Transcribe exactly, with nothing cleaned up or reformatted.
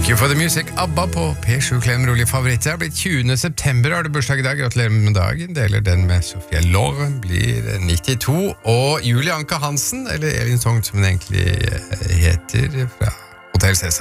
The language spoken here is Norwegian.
Thank you for the music. ABBA på P sju Klemmen rolig favoritt. Det har blitt tjuende september, har du bursdag i dag. Gratulerer med dagen. Deler den med Sofia Loren, blir nittito. Og Julie Anker Hansen, eller Elin Sogn som hun egentlig heter, fra Hotel Cæsar.